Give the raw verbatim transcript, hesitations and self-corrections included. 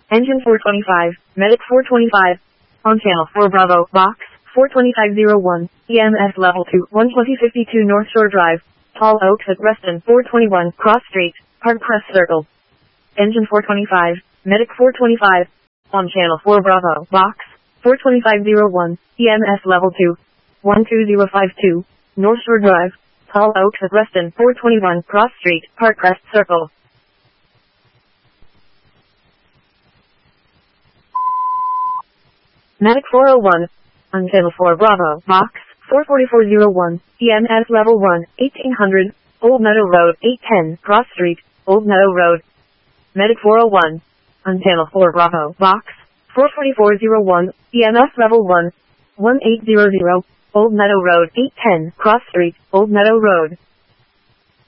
Engine four twenty-five, Medic four twenty-five. On channel four Bravo, box, four twenty-five oh one, E M S level two, one twenty fifty-two North Shore Drive, Tall Oaks at Reston, four twenty-one, Cross Street, Park Crest Circle. Engine four twenty-five, Medic four twenty-five. On channel four Bravo, box, four twenty-five oh one, E M S level two, one two zero five two, North Shore Drive, Tall Oaks at Reston, four twenty-one, Cross Street, Park Crest Circle. Medic four oh one. On channel four Bravo, box, four forty-four oh one, E M S level one, eighteen hundred, Old Meadow Road, eight ten, Cross Street, Old Meadow Road. Medic four oh one. On channel four Bravo, box, four forty-four oh one, E M S level one, one eight hundred, Old Meadow Road, eight ten, Cross Street, Old Meadow Road.